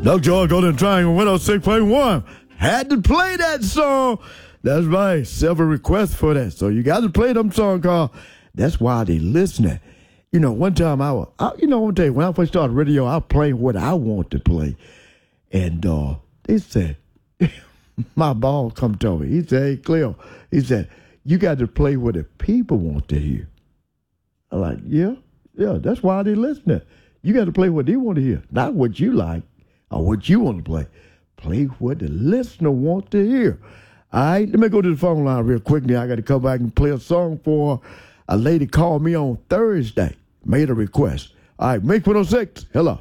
Doug George on the Triangle 106.1. Had to play that song. That's right. Several requests for that. So you got to play them song called That's Why They Listening. You know, one time one day when I first started radio, I was playing what I want to play. And they said, my boss come to me. He said, hey, Cleo, he said, you got to play what the people want to hear. I'm like, yeah, that's why they listening. You got to play what they want to hear, not what you like or what you want to play. Play what the listener want to hear. All right, let me go to the phone line real quickly. I got to come back and play a song for a lady called me on Thursday, made a request. All right, Make 106, hello.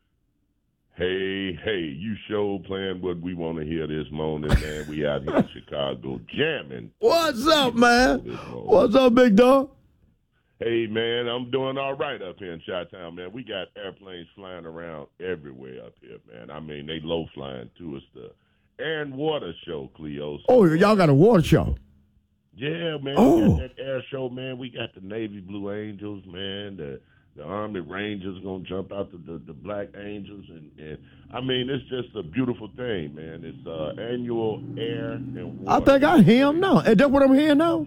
Hey, you show playing what we want to hear this morning, man. We out here in Chicago jamming. What's up, man? What's up, big dog? Hey, man, I'm doing all right up here in Chi-Town, man. We got airplanes flying around everywhere up here, man. I mean, they low flying too. It's the Air and Water Show, Cleo. Oh, y'all got a water show? Yeah, man. Oh. We got that air show, man. We got the Navy Blue Angels, man. The Army Rangers going to jump out the Black Angels. And I mean, it's just a beautiful thing, man. It's annual Air and Water. I think I hear him now. Is that what I'm hearing now?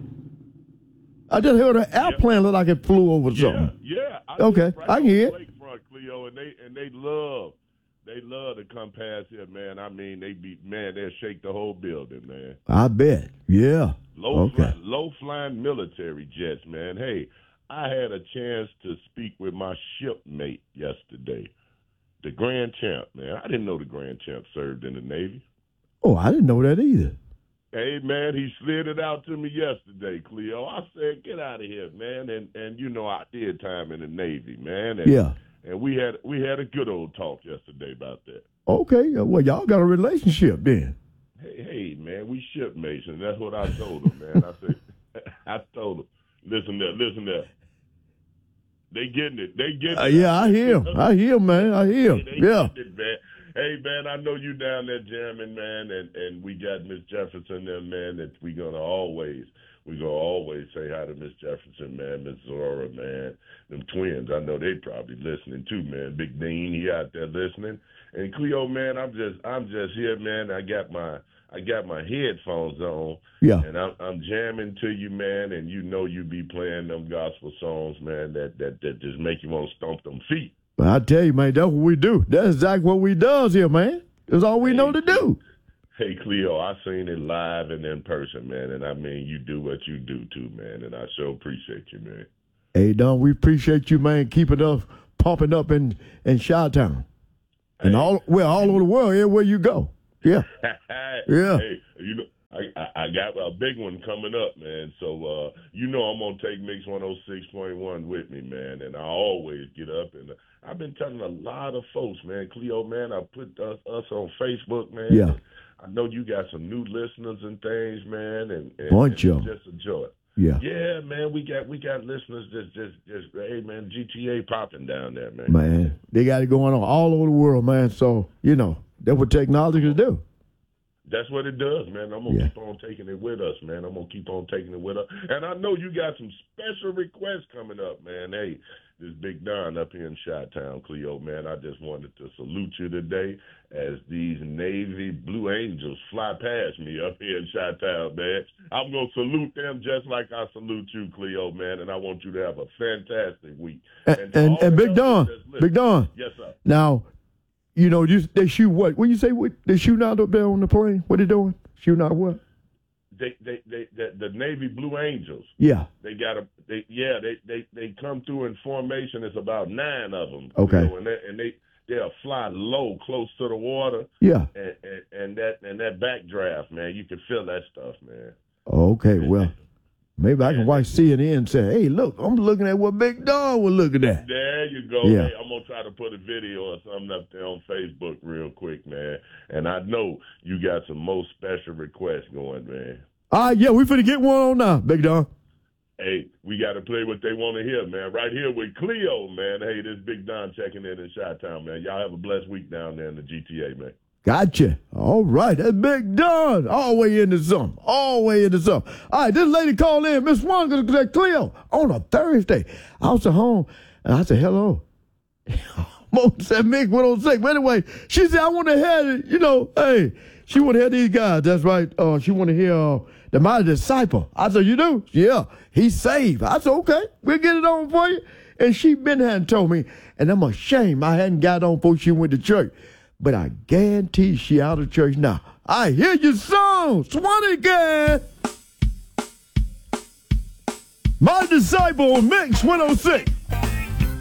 I just heard an airplane look like it flew over something. Yeah. Okay, I can hear it. Lakefront, Cleo, and they love to come past here, man. I mean, they'll shake the whole building, man. I bet. Yeah. Low flying military jets, man. Hey, I had a chance to speak with my shipmate yesterday, the Grand Champ, man. I didn't know the Grand Champ served in the Navy. Oh, I didn't know that either. Hey, man, he slid it out to me yesterday, Cleo. I said, get out of here, man. And you know, I did time in the Navy, man. And, yeah. And we had a good old talk yesterday about that. Okay. Well, y'all got a relationship then. Hey, man, we shipmates, and that's what I told him, man. I told him, listen there. They getting it. Yeah, I hear him. I hear him, man. I hear him. Yeah. It, man. Hey, man, I know you down there jamming, man, and we got Miss Jefferson there, man, that we gonna always say hi to Miss Jefferson, man, Miss Zora, man, them twins. I know they probably listening too, man. Big Dean, he out there listening. And Cleo, man, I'm just here, man. I got my headphones on, yeah, and I'm jamming to you, man. And you know you be playing them gospel songs, man, that just make you want to stomp them feet. But I tell you, man, that's what we do. That's exactly what we does here, man. That's all we know to do. Hey, Cleo, I seen it live and in person, man. And I mean, you do what you do too, man. And I so appreciate you, man. Hey, Don, we appreciate you, man, keeping us pumping up in Chi-Town. And all over the world, everywhere you go. Yeah. Yeah. Hey, you know, I got a big one coming up, man. So, you know I'm going to take Mix 106.1 with me, man. And I always get up. And I've been telling a lot of folks, man, Cleo, man, I put us on Facebook, man. Yeah. I know you got some new listeners and things, man. And bunch of just enjoy it. Yeah. Yeah, man, we got listeners just hey, man, GTA popping down there, man. Man, they got it going on all over the world, man. So, you know, that's what technology can do. That's what it does, man. I'm going to keep on taking it with us, man. I'm going to keep on taking it with us. And I know you got some special requests coming up, man. Hey, this Big Don up here in Chi-Town, Cleo, man. I just wanted to salute you today as these Navy Blue Angels fly past me up here in Chi-Town, man. I'm going to salute them just like I salute you, Cleo, man. And I want you to have a fantastic week. And Big Don, Yes, sir. Now, you know, they shoot what? When you say they shooting out up there on the plane, what they doing? Shooting out what? The Navy Blue Angels. Yeah. They come through in formation. It's about 9 of them. Okay. You know, and they'll fly low, close to the water. Yeah. And that backdraft, man, you can feel that stuff, man. Okay, well. Maybe I can watch CNN and say, hey, look, I'm looking at what Big Don was looking at. There you go. Yeah. Hey, I'm going to try to put a video or something up there on Facebook real quick, man. And I know you got some most special requests going, man. Yeah, we finna get one on now, Big Don. Hey, we got to play what they want to hear, man. Right here with Cleo, man. Hey, this Big Don checking in Chi-Town, man. Y'all have a blessed week down there in the GTA, man. Gotcha. All right. That's Big Don. All the way into something. All right, this lady called in. Miss One, Cleo, on a Thursday. I was at home, and I said, hello. Said Mix 106. But anyway, she said, I want to hear, hey, she want to hear these guys. That's right. She want to hear the Mighty Disciple. I said, you do? Yeah, he's saved. I said, okay, we'll get it on for you. And she been here and told me, and I'm ashamed I hadn't got on before she went to church. But I guarantee she out of church now. I hear your song. Swan again. My Disciple, Mix 106.